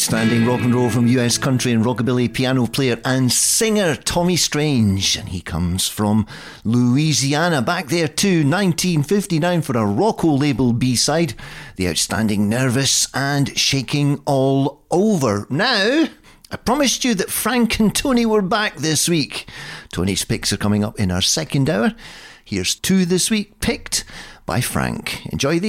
outstanding rock and roll from US country and rockabilly piano player and singer Tommy Strange, and he comes from Louisiana. Back there too, 1959 for a Rocco label B-side, the outstanding Nervous and Shaking All Over. Now, I promised you that Frank and Tony were back this week. Tony's picks are coming up in our second hour. Here's two this week, picked by Frank. Enjoy these.